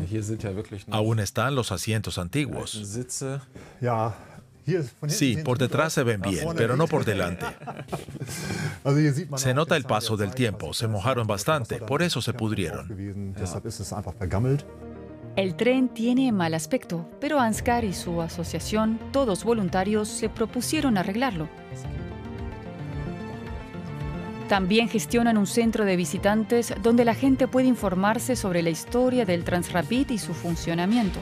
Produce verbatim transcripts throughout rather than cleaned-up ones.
Aún están los asientos antiguos. Sí, por detrás se ven bien, pero no por delante. Se nota el paso del tiempo, se mojaron bastante, por eso se pudrieron. El tren tiene mal aspecto, pero Ansgar y su asociación, todos voluntarios, se propusieron arreglarlo. También gestionan un centro de visitantes donde la gente puede informarse sobre la historia del Transrapid y su funcionamiento.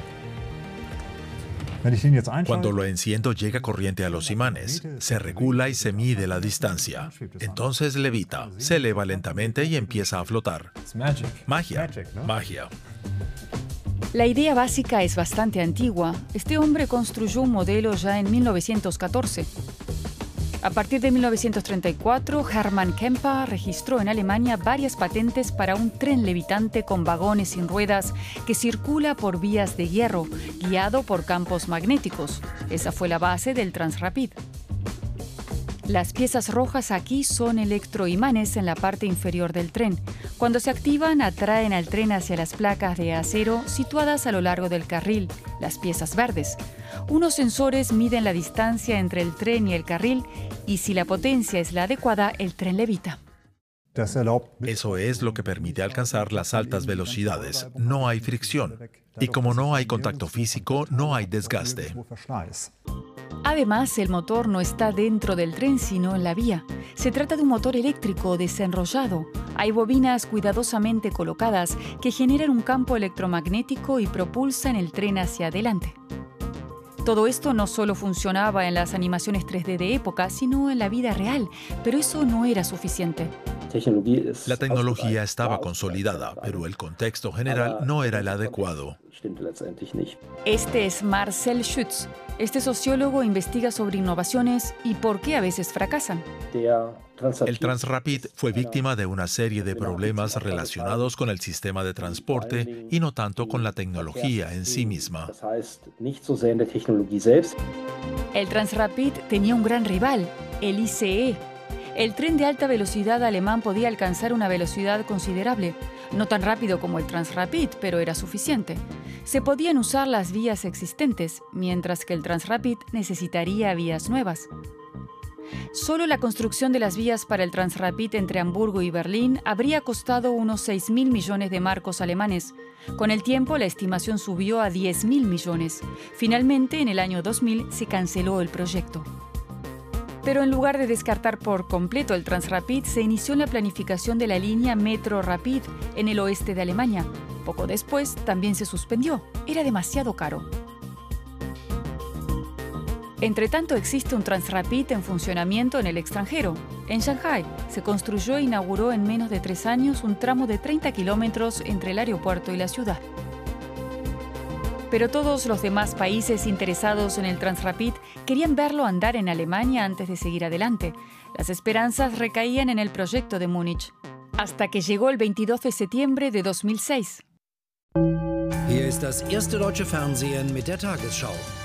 Cuando lo enciendo llega corriente a los imanes, se regula y se mide la distancia. Entonces levita, se eleva lentamente y empieza a flotar. Magia, magia. La idea básica es bastante antigua. Este hombre construyó un modelo ya en mil novecientos catorce. A partir de mil novecientos treinta y cuatro, Hermann Kemper registró en Alemania varias patentes para un tren levitante con vagones sin ruedas que circula por vías de hierro, guiado por campos magnéticos. Esa fue la base del Transrapid. Las piezas rojas aquí son electroimanes en la parte inferior del tren. Cuando se activan, atraen al tren hacia las placas de acero situadas a lo largo del carril, las piezas verdes. Unos sensores miden la distancia entre el tren y el carril y si la potencia es la adecuada, el tren levita. Eso es lo que permite alcanzar las altas velocidades. No hay fricción. Y como no hay contacto físico, no hay desgaste. Además, el motor no está dentro del tren, sino en la vía. Se trata de un motor eléctrico desenrollado. Hay bobinas cuidadosamente colocadas que generan un campo electromagnético y propulsan el tren hacia adelante. Todo esto no solo funcionaba en las animaciones tres D de época, sino en la vida real, pero eso no era suficiente. La tecnología estaba consolidada, pero el contexto general no era el adecuado. Este es Marcel Schütz. Este sociólogo investiga sobre innovaciones y por qué a veces fracasan. El Transrapid fue víctima de una serie de problemas relacionados con el sistema de transporte y no tanto con la tecnología en sí misma. El Transrapid tenía un gran rival, el I C E. El tren de alta velocidad alemán podía alcanzar una velocidad considerable, no tan rápido como el Transrapid, pero era suficiente. Se podían usar las vías existentes, mientras que el Transrapid necesitaría vías nuevas. Solo la construcción de las vías para el Transrapid entre Hamburgo y Berlín habría costado unos seis mil millones de marcos alemanes. Con el tiempo, la estimación subió a diez mil millones. Finalmente, en el año dos mil, se canceló el proyecto. Pero en lugar de descartar por completo el Transrapid, se inició la planificación de la línea Metro Rapid en el oeste de Alemania. Poco después, también se suspendió. Era demasiado caro. Entre tanto, existe un Transrapid en funcionamiento en el extranjero. En Shanghái se construyó e inauguró en menos de tres años un tramo de treinta kilómetros entre el aeropuerto y la ciudad. Pero todos los demás países interesados en el Transrapid querían verlo andar en Alemania antes de seguir adelante. Las esperanzas recaían en el proyecto de Múnich. Hasta que llegó el veintidós de septiembre de dos mil seis. Hier ist das erste deutsche Fernsehen mit der Tagesschau.